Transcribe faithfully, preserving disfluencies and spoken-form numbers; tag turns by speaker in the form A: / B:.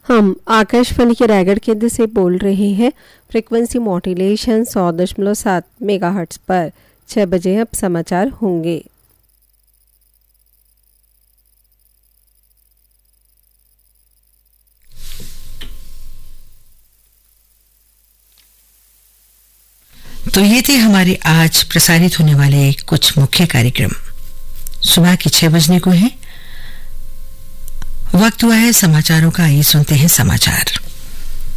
A: हम आकाशवाणी के रायगढ़ केंद्र से बोल रहे हैं। फ्रीक्वेंसी मॉड्यूलेशन सौ दशमलव सात मेगाहर्ट्ज पर। छः बजे अब समाचार होंगे।
B: तो ये थे हमारे आज प्रसारित होने वाले कुछ मुख्य कार्यक्रम। सुबह के छह बजने को है। वक्त हुआ है समाचारों का। आइए सुनते हैं समाचार।